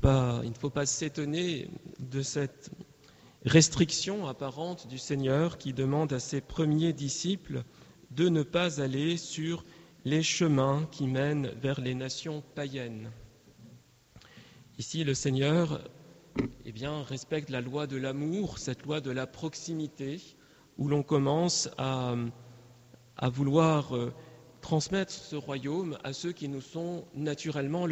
faut pas s'étonner de cette restriction apparente du Seigneur qui demande à ses premiers disciples de ne pas aller sur les chemins qui mènent vers les nations païennes. Ici, le Seigneur respecte la loi de l'amour, cette loi de la proximité, où l'on commence à vouloir transmettre ce royaume à ceux qui nous sont naturellement